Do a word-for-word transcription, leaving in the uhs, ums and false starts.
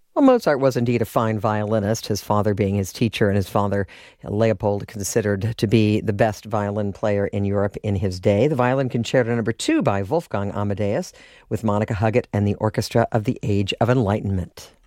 Well, Mozart was indeed a fine violinist, his father being his teacher, and his father, Leopold, considered to be the best violin player in Europe in his day. The Violin Concerto Number Two by Wolfgang Amadeus with Monica Huggett and the Orchestra of the Age of Enlightenment.